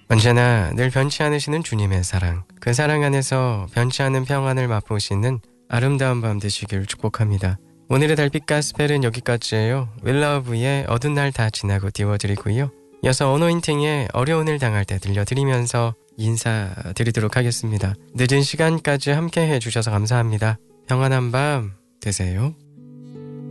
언제나 늘 변치 않으시는 주님의 사랑, 그 사랑 안에서 변치 않은 평안을 맛보시는 아름다운 밤 되시길 축복합니다. 오늘의 달빛 가스펠은 여기까지예요. 윌러브의 어두운 날 다 지나고 띄워드리고요. 이어서 어노인팅의 어려운 일 당할 때 들려드리면서 인사드리도록 하겠습니다. 늦은 시간까지 함께 해주셔서 감사합니다. 평안한 밤 되세요.